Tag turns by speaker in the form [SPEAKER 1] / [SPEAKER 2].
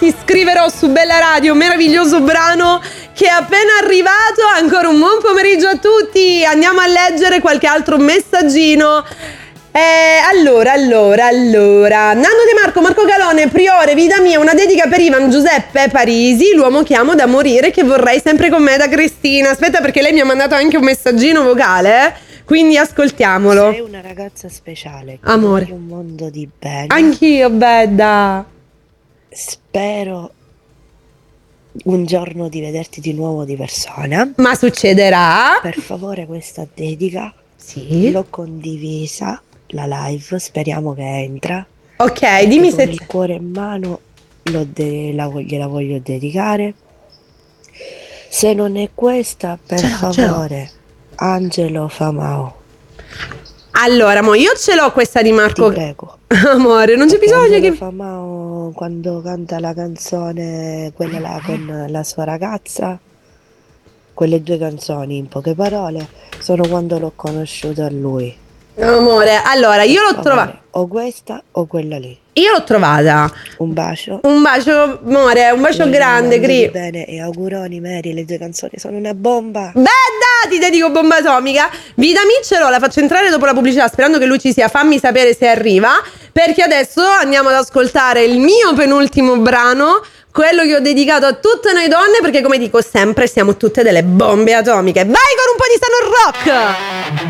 [SPEAKER 1] ti scriverò su Bella Radio, meraviglioso brano che è appena arrivato. Ancora un buon pomeriggio a tutti. Andiamo a leggere qualche altro messaggino. Allora Nando De Marco Galone, Priore, vita mia, una dedica per Ivan Giuseppe Parisi, l'uomo che amo da morire, che vorrei sempre con me, da Cristina. Aspetta, perché lei mi ha mandato anche un messaggino vocale, quindi ascoltiamolo.
[SPEAKER 2] Sei una ragazza speciale,
[SPEAKER 1] amore,
[SPEAKER 2] un mondo di bene.
[SPEAKER 1] Anch'io, Bedda.
[SPEAKER 2] Spero un giorno di vederti di nuovo di persona.
[SPEAKER 1] Ma succederà.
[SPEAKER 2] Per favore, questa dedica
[SPEAKER 1] l'ho
[SPEAKER 2] condivisa, la live, speriamo che entra.
[SPEAKER 1] Ok, dimmi se
[SPEAKER 2] con il cuore in mano gliela voglio dedicare. Se non è questa, per favore, Angelo Famao.
[SPEAKER 1] Allora, io ce l'ho questa di Marco.
[SPEAKER 2] Ti prego.
[SPEAKER 1] Amore, non c'è bisogno
[SPEAKER 2] Angelo
[SPEAKER 1] che
[SPEAKER 2] Famao, quando canta la canzone, quella là con la sua ragazza, quelle 2 canzoni, in poche parole, sono quando l'ho conosciuto a lui.
[SPEAKER 1] Amore, allora io l'ho trovata.
[SPEAKER 2] O questa o quella lì.
[SPEAKER 1] Io l'ho trovata.
[SPEAKER 2] Un bacio.
[SPEAKER 1] Un bacio, amore, un bacio grande, Gri.
[SPEAKER 2] Bene, e auguroni, Mary, le 2 canzoni sono una bomba.
[SPEAKER 1] Bedda, ti dedico bomba atomica. Vita Micelo, la faccio entrare dopo la pubblicità, sperando che lui ci sia. Fammi sapere se arriva, perché adesso andiamo ad ascoltare il mio penultimo brano, quello che ho dedicato a tutte noi donne, perché come dico sempre siamo tutte delle bombe atomiche. Vai con un po' di Sano Rock.